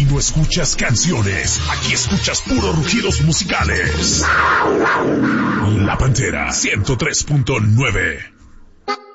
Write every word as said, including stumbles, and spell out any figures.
Aquí no escuchas canciones, aquí escuchas puros rugidos musicales. La Pantera ciento tres punto nueve.